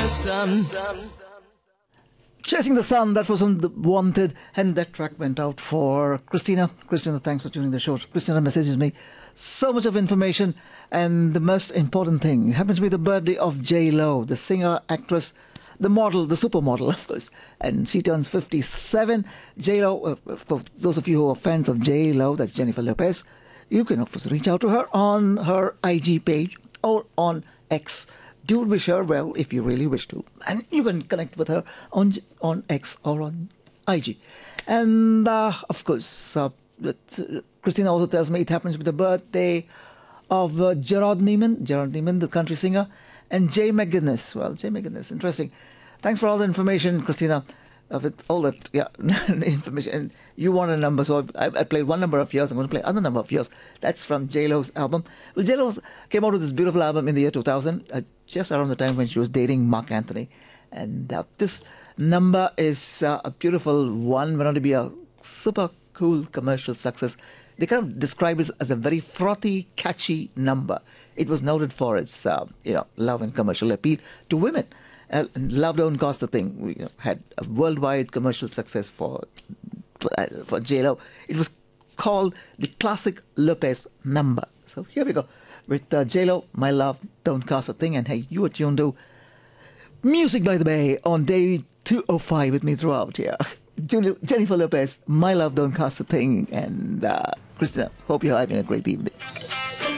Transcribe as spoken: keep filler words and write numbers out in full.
sun. Chasing the Sun, that was on The Wanted, and that track went out for Christina. Christina, thanks for tuning the show. Christina messages me so much of information, and the most important thing, it happens to be the birthday of J Lo, the singer, actress, the model, the supermodel, of course, and she turns fifty-seven. J Lo, uh, for those of you who are fans of J Lo, that's Jennifer Lopez, you can of course reach out to her on her I G page or on X. Do wish her well if you really wish to. And you can connect with her on on X or on I G. And, uh, of course, uh, that, uh, Christina also tells me it happens to be the birthday of uh, Gerard Neiman, Gerard Neiman, the country singer, and Jay McGuinness. Well, Jay McGuinness, interesting. Thanks for all the information, Christina. Uh, with all that, yeah, information. And you want a number, so I, I played one number of yours. I'm going to play another number of yours. That's from J Lo's album. Well, J Lo came out with this beautiful album in the year two thousand, uh, just around the time when she was dating Mark Anthony. And uh, this number is uh, a beautiful one, went on to be a super cool commercial success. They kind of describe it as a very frothy, catchy number. It was noted for its, uh, you know, love and commercial appeal to women. Uh, and Love Don't Cost a Thing. We you know, had a worldwide commercial success for uh, for J Lo. It was called the classic Lopez number. So here we go with uh, J Lo, My Love Don't Cost a Thing. And hey, you are tuned to Music by the Bay on day two oh five with me throughout here. Jennifer Lopez, My Love Don't Cost a Thing. And uh, Christina, hope you're having a great evening.